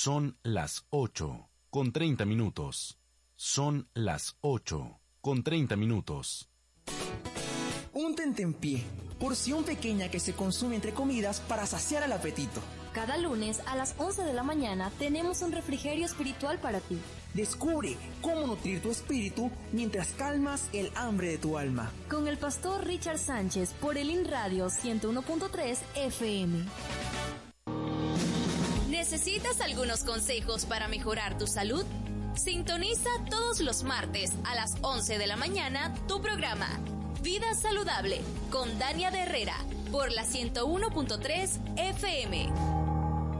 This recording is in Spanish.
Son las 8:30. Son las 8:30. Un tentempié, porción pequeña que se consume entre comidas para saciar el apetito. Cada lunes a las 11 de la mañana tenemos un refrigerio espiritual para ti. Descubre cómo nutrir tu espíritu mientras calmas el hambre de tu alma. Con el pastor Richard Sánchez por el InRadio 101.3 FM. ¿Necesitas algunos consejos para mejorar tu salud? Sintoniza todos los martes a las 11 de la mañana tu programa Vida Saludable con Dania de Herrera por la 101.3 FM.